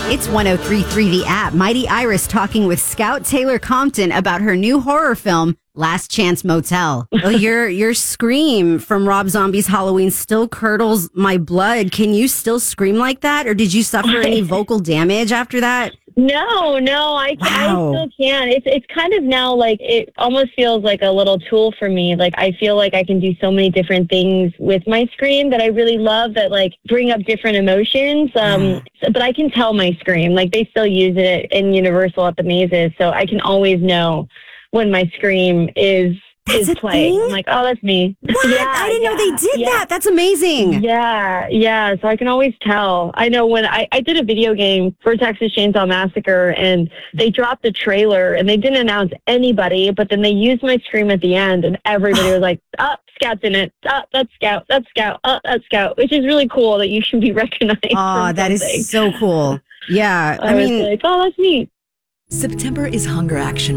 It's 103.3 The App. Mighty Iris talking with Scout Taylor Compton about her new horror film, Last Chance Motel. Oh, your scream from Rob Zombie's Halloween still curdles my blood. Can you still scream like that? Or did you suffer any vocal damage after that? No, I still can. It's kind of now like it almost feels like a little tool for me. Like I feel like I can do so many different things with my scream that I really love that like bring up different emotions. But I can tell my scream. Like they still use it in Universal at the mazes, so I can always know when my scream is playing. I'm like, oh, that's me. What? Yeah, I didn't know they did that. That's amazing. Yeah. So I can always tell. I know when I did a video game for Texas Chainsaw Massacre, and they dropped the trailer, and they didn't announce anybody, but then they used my scream at the end, and everybody was like, oh, Scout's in it. Oh, that's Scout. That's Scout. Oh, that's Scout, which is really cool that you should be recognized. Oh, that is so cool. Yeah. I mean, was like, oh, that's neat. September is Hunger Action